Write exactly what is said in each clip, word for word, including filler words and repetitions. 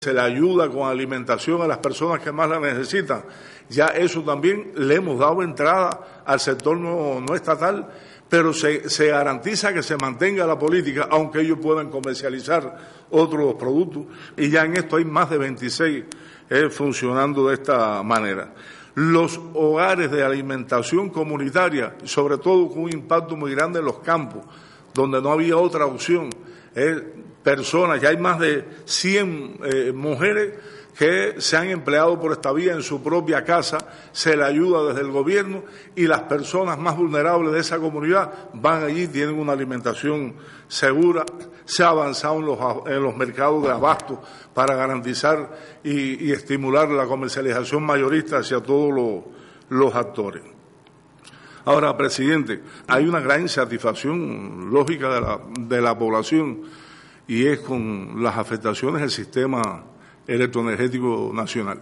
se le ayuda con alimentación a las personas que más la necesitan. Ya eso también le hemos dado entrada al sector no, no estatal, pero se, se garantiza que se mantenga la política, aunque ellos puedan comercializar otros productos, y ya en esto hay más de veintiséis eh, funcionando de esta manera. Los hogares de alimentación comunitaria, sobre todo con un impacto muy grande en los campos, donde no había otra opción, eh, personas, ya hay más de cien eh, mujeres que se han empleado por esta vía en su propia casa, se le ayuda desde el gobierno y las personas más vulnerables de esa comunidad van allí, tienen una alimentación segura. Se ha avanzado en los, en los mercados de abasto para garantizar y, y estimular la comercialización mayorista hacia todos los, los actores. Ahora, presidente, hay una gran insatisfacción lógica de la, de la población, y es con las afectaciones del sistema electroenergético nacional.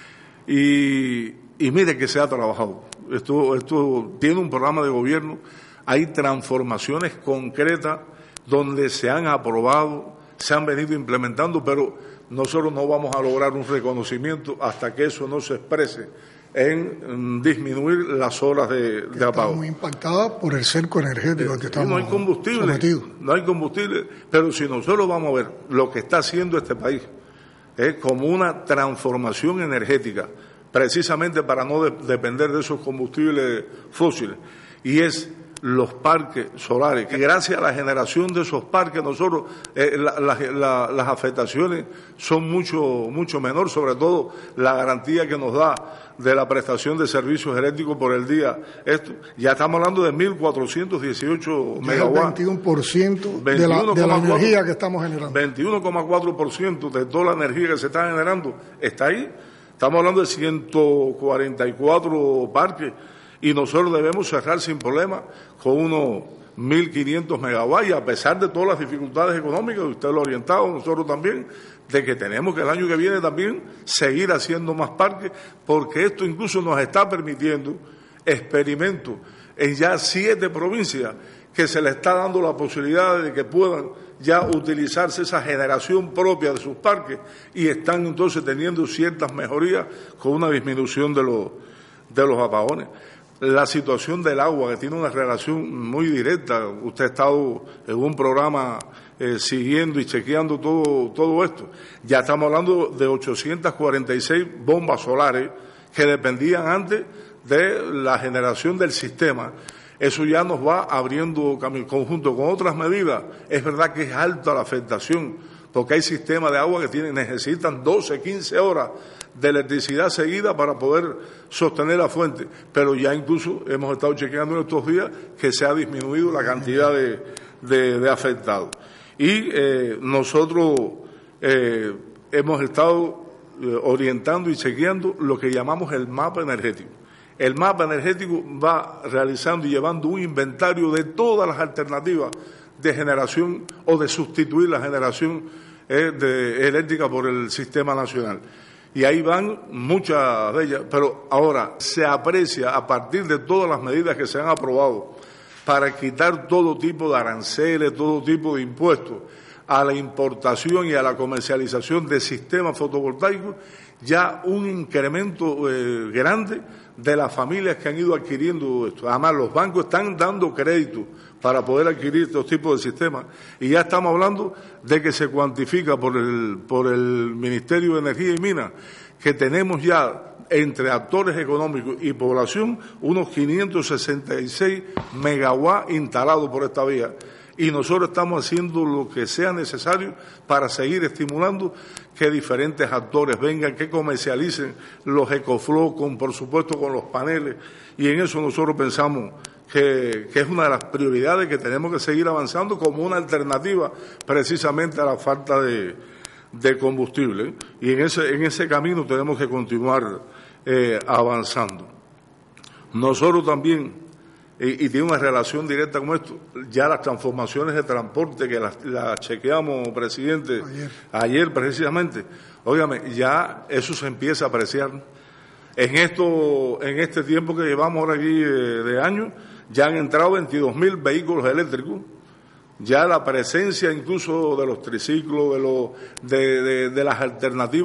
Y, y mire que se ha trabajado. Esto, esto tiene un programa de gobierno, hay transformaciones concretas donde se han aprobado, se han venido implementando, pero nosotros no vamos a lograr un reconocimiento hasta que eso no se exprese en disminuir las horas de, de apago. Está muy impactada por el cerco energético eh, que estamos no hay combustible, sometidos. No hay combustible, pero si nosotros vamos a ver lo que está haciendo este país, es eh, como una transformación energética, precisamente para no de, depender de esos combustibles fósiles, y es los parques solares, que gracias a la generación de esos parques nosotros eh, la, la, la, las afectaciones son mucho mucho menor, sobre todo la garantía que nos da de la prestación de servicios eléctricos por el día. Esto ya estamos hablando de mil cuatrocientos dieciocho megawatts. veintiuno por ciento de la, de la energía que estamos generando. veintiuno coma cuatro por ciento de toda la energía que se está generando está ahí. Estamos hablando de ciento cuarenta y cuatro parques. Y nosotros debemos cerrar sin problema con unos mil quinientos megawatts, y a pesar de todas las dificultades económicas, usted lo ha orientado, nosotros también, de que tenemos que el año que viene también seguir haciendo más parques, porque esto incluso nos está permitiendo experimentos en ya siete provincias que se les está dando la posibilidad de que puedan ya utilizarse esa generación propia de sus parques, y están entonces teniendo ciertas mejorías con una disminución de los, de los apagones. La situación del agua, que tiene una relación muy directa. Usted ha estado en un programa eh, siguiendo y chequeando todo, todo esto. Ya estamos hablando de ochocientas cuarenta y seis bombas solares que dependían antes de la generación del sistema. Eso ya nos va abriendo camino, conjunto con otras medidas. Es verdad que es alta la afectación, porque hay sistemas de agua que tienen, necesitan doce, quince horas de electricidad seguida para poder sostener la fuente, pero ya incluso hemos estado chequeando en estos días que se ha disminuido la cantidad de, de, de afectados. Y eh, nosotros eh, hemos estado eh, orientando y chequeando lo que llamamos el mapa energético. El mapa energético va realizando y llevando un inventario de todas las alternativas de generación o de sustituir la generación eh, de, eléctrica por el sistema nacional. Y ahí van muchas de ellas, pero ahora se aprecia, a partir de todas las medidas que se han aprobado para quitar todo tipo de aranceles, todo tipo de impuestos a la importación y a la comercialización de sistemas fotovoltaicos, ya un incremento eh, grande de las familias que han ido adquiriendo esto. Además, los bancos están dando crédito para poder adquirir estos tipos de sistemas, y ya estamos hablando de que se cuantifica por el, por el Ministerio de Energía y Minas que tenemos ya entre actores económicos y población unos quinientos sesenta y seis megawatts instalados por esta vía, y nosotros estamos haciendo lo que sea necesario para seguir estimulando que diferentes actores vengan, que comercialicen los EcoFlow, con, por supuesto con los paneles, y en eso nosotros pensamos que, que es una de las prioridades que tenemos que seguir avanzando como una alternativa precisamente a la falta de, de combustible, y en ese, en ese camino tenemos que continuar eh, avanzando. Nosotros también, y, y tiene una relación directa con esto, ya las transformaciones de transporte que las, las chequeamos, presidente, ayer. ayer precisamente, óigame, ya eso se empieza a apreciar. En esto, en este tiempo que llevamos ahora aquí eh, de año, ya han entrado veintidós mil vehículos eléctricos Ya la presencia incluso de los triciclos, de, los, de, de, de las alternativas